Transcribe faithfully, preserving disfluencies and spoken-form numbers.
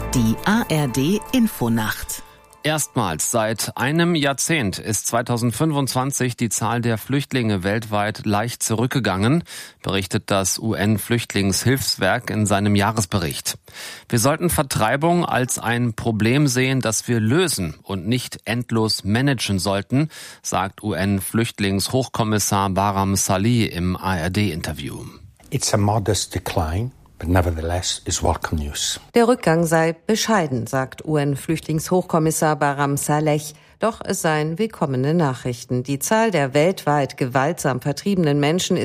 Die A R D-Infonacht. Erstmals seit einem Jahrzehnt ist zweitausendfünfundzwanzig die Zahl der Flüchtlinge weltweit leicht zurückgegangen, berichtet das U N-Flüchtlingshilfswerk in seinem Jahresbericht. Wir sollten Vertreibung als ein Problem sehen, das wir lösen und nicht endlos managen sollten, sagt U N-Flüchtlingshochkommissar Bahram Salih im A R D-Interview. It's a modest decline. But nevertheless is welcome news. Der Rückgang sei bescheiden, sagt U N-Flüchtlingshochkommissar Bahram Saleh. Doch es seien willkommene Nachrichten. Die Zahl der weltweit gewaltsam vertriebenen Menschen ist